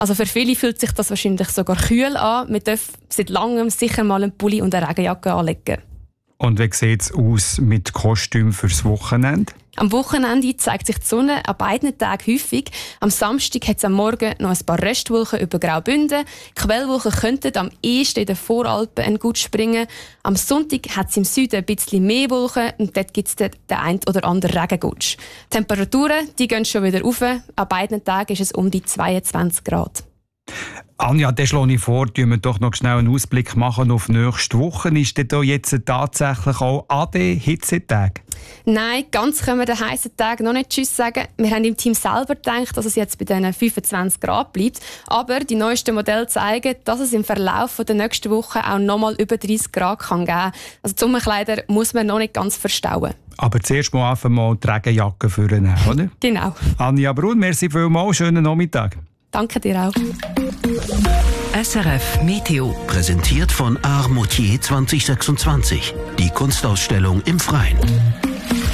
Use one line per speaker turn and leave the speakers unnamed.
Also für viele fühlt sich das wahrscheinlich sogar kühl an. Man darf seit langem sicher mal einen Pulli und eine Regenjacke anlegen.
Und wie sieht es aus mit Kostüm fürs Wochenende?
Am Wochenende zeigt sich die Sonne an beiden Tagen häufig. Am Samstag hat es am Morgen noch ein paar Restwolken über Graubünden. Quellwolken könnten am ehesten in den Voralpen gut springen. Am Sonntag hat es im Süden ein bisschen mehr Wolken und dort gibt es den ein oder anderen Regengutsch. Die Temperaturen gehen schon wieder rauf. An beiden Tagen ist es um die 22 Grad.
Anja, dann schlage ich vor, tun wir doch noch schnell einen Ausblick machen auf nächste Woche. Ist denn da jetzt tatsächlich auch AD-Hitzetag?
Nein, ganz können wir den heißen Tag noch nicht Tschüss sagen. Wir haben im Team selber gedacht, dass es jetzt bei diesen 25 Grad bleibt. Aber die neuesten Modelle zeigen, dass es im Verlauf der nächsten Woche auch noch mal über 30 Grad kann geben kann. Also die Sommerkleider muss man noch nicht ganz verstauen.
Aber zuerst mal einfach mal die Regenjacke vornehmen, oder?
Genau.
Anja Brun, merci vielmals. Schönen Nachmittag.
Danke dir auch.
SRF Meteo. Präsentiert von Art Moutier 2026. Die Kunstausstellung im Freien.